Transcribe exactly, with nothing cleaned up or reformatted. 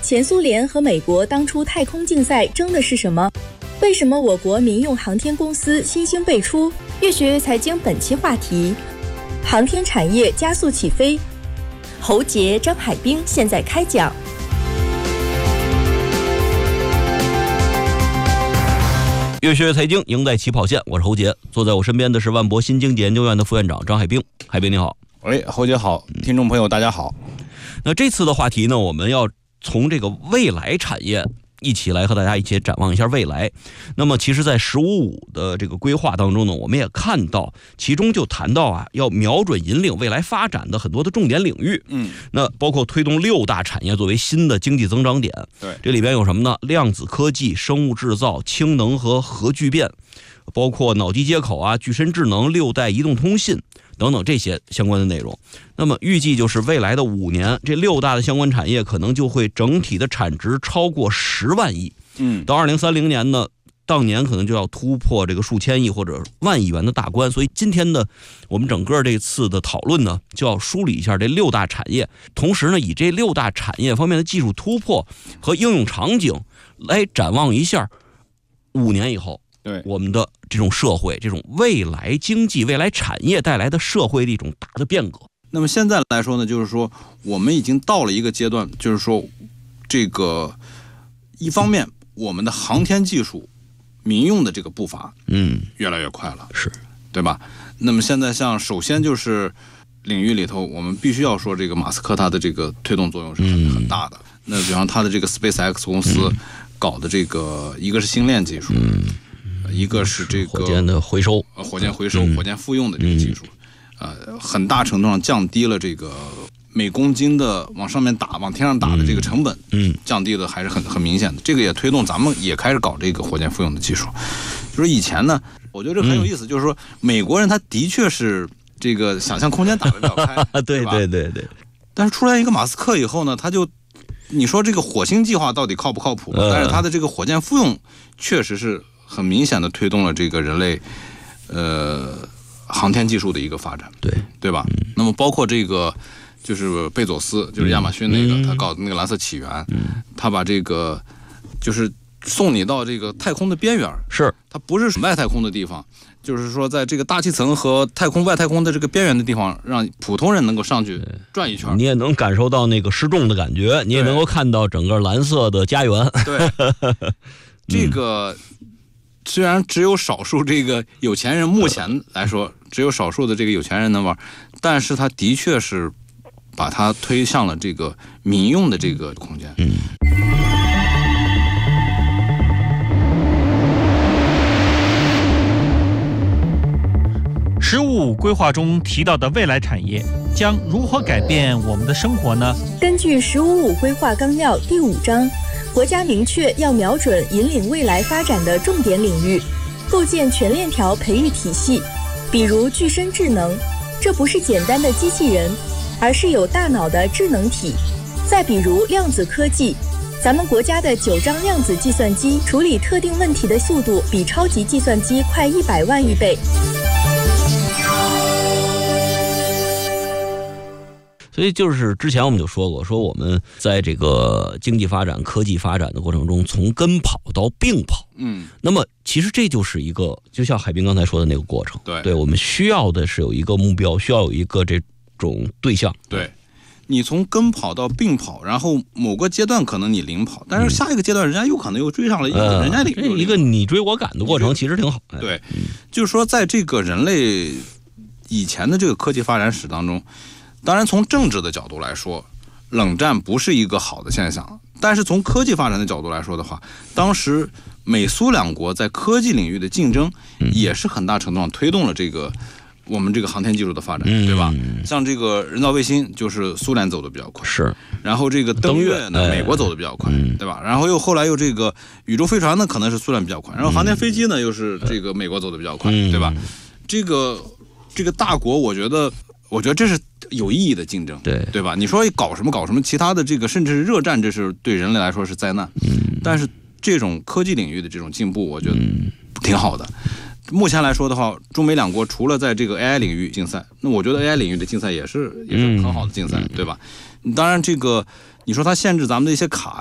前苏联和美国当初太空竞赛争的是什么？为什么我国民用航天公司新星辈出？越学越财经本期话题：航天产业加速起飞。侯杰、张海滨现在开讲。 越学越财经，赢在起跑线。我是侯杰，坐在我身边的是万博新经济研究院的副院长张海滨。海滨你好。 喂，侯杰好，听众朋友大家好。 那这次的话题呢，我们要从这个未来产业一起来和大家一起展望一下未来。那么其实在十五五的这个规划当中呢，我们也看到其中就谈到啊，要瞄准引领未来发展的很多的重点领域。 嗯， 那包括推动六大产业作为新的经济增长点。 对， 这里边有什么呢？量子科技、生物制造、氢能和核聚变，包括脑机接口啊、具身智能、六代移动通信等等这些相关的内容。那么预计就是未来的五年，这六大的相关产业可能就会整体的产值超过十万亿。 嗯， 到二零三零年呢，当年可能就要突破这个数千亿或者万亿元的大关。所以今天呢，我们整个这次的讨论呢，就要梳理一下这六大产业，同时呢，以这六大产业方面的技术突破和应用场景来展望一下五年以后。 对我们的这种社会，这种未来经济、未来产业带来的社会的一种大的变革。 那么现在来说呢，就是说我们已经到了一个阶段，就是说这个一方面我们的航天技术民用的这个步伐嗯越来越快了， 是对吧？那么现在像首先就是领域里头，我们必须要说这个马斯克他的这个推动作用是很、嗯、很大的。那比方他的这个 SpaceX 公司搞的这个、嗯、一个是星链技术。嗯，一个是这个火箭的回收， 呃，火箭回收、嗯、火箭复用的这个技术，嗯、呃，很大程度上降低了这个每公斤的往上面打、往天上打的这个成本， 嗯， 降低的还是很很明显的。这个也推动咱们也开始搞这个火箭复用的技术。就是以前呢，我觉得这很有意思，嗯、就是说美国人他的确是这个想象空间打得比较开， 对对对对。 但是出来一个马斯克以后呢，他就你说这个火星计划到底靠不靠谱？呃、但是他的这个火箭复用确实是很明显的推动了这个人类，呃，航天技术的一个发展， 对对吧？嗯、那么包括这个，就是贝佐斯，就是亚马逊那个，嗯、他搞的那个蓝色起源，嗯、他把这个就是送你到这个太空的边缘， 是， 它不是外太空的地方，就是说在这个大气层和太空外太空的这个边缘的地方，让普通人能够上去转一圈， 你也能感受到那个失重的感觉，你也能够看到整个蓝色的家园。 对，这个。虽然只有少数这个有钱人，目前来说只有少数的这个有钱人能玩，但是他的确是把它推向了这个民用的这个空间。 嗯。 十五五规划中提到的未来产业将如何改变我们的生活呢？ 根据十五五规划纲要第五章，国家明确要瞄准引领未来发展的重点领域，构建全链条培育体系。比如具身智能，这不是简单的机器人，而是有大脑的智能体。再比如量子科技，咱们国家的九张量子计算机处理特定问题的速度比超级计算机快一百万亿倍。 所以就是之前我们就说过，说我们在这个经济发展、科技发展的过程中，从跟跑到并跑。 嗯， 那么其实这就是一个，就像海滨刚才说的那个过程。 对， 对我们需要的是有一个目标，需要有一个这种对象。 对，你从跟跑到并跑，然后某个阶段可能你领跑，但是下一个阶段人家有可能又追上了， 嗯、 人家领、 呃、一个你追我赶的过程，其实挺好。 对，嗯、就是说在这个人类以前的这个科技发展史当中。当然，从政治的角度来说，冷战不是一个好的现象。但是从科技发展的角度来说的话，当时美苏两国在科技领域的竞争，也是很大程度上推动了这个我们这个航天技术的发展，对吧？像这个人造卫星，就是苏联走的比较快， 是。 然后这个登月呢，美国走的比较快，对吧？然后又后来又这个宇宙飞船呢，可能是苏联比较快，然后航天飞机呢，又是这个美国走的比较快，对吧？这个这个大国，我觉得。我觉得这是有意义的竞争， 对对吧？你说搞什么搞什么，其他的这个甚至是热战，这是对人类来说是灾难。嗯，但是这种科技领域的这种进步，我觉得挺好的。目前来说的话，中美两国除了在这个 A I 领域竞赛，那我觉得 A I 领域的竞赛也是也是很好的竞赛，对吧？当然，这个你说它限制咱们的一些卡。